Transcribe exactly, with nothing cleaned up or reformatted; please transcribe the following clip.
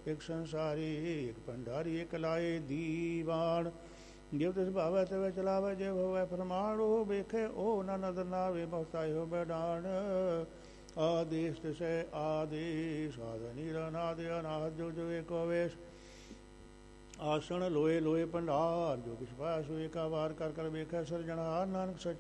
ਇੱਕ ਸੰਸਾਰੀ ਇੱਕ ਭੰਡਾਰੀ ਇੱਕ ਲਾਏ ਦੀਵਾਨ। ਜਿਵ ਤਿਸ ਭਾਵੈ ਤਿਵੈ ਚਲਾਵੈ ਜਿਵ ਹੋਵੈ ਫਰਮਾਨ। ਉਹ ਵੇਖੇ ਉਹ ਨਾ ਨਦਰ ਨਾਵੇ ਬਹੁਤਾਇ ਹੋ ਬੈਡਾਨ। ਆਦੇਸ਼ ਤਿਸੈ ਆਦੇਸ਼ ਆਦਿ ਨਿਰਨਾਦ ਅਨਾਹਦ ਜੋ ਜੋ ਏਕੋ ਵੇਸ਼। ਆਸਣ ਲੋਏ ਲੋਏ ਭੰਡਾਰ ਜੋ ਕਿਛ ਪਾਇਆ ਸੋ ਏਕਾ ਵਾਰ ਕਰ ਕਰ ਵੇਖੈ ਸਿਰਜਣਹਾਰ। ਨਾਨਕ ਸੱਚ